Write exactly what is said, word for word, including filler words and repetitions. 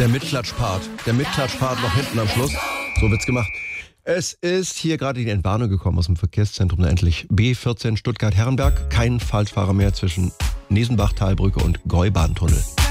Der Mitklatschpart. Der Mitklatschpart noch hinten am Schluss. So wird's gemacht. Es ist hier gerade die Entwarnung gekommen aus dem Verkehrszentrum, da endlich B vierzehn Stuttgart-Herrenberg. Kein Falschfahrer mehr zwischen Nesenbach-Talbrücke und Gäubahntunnel.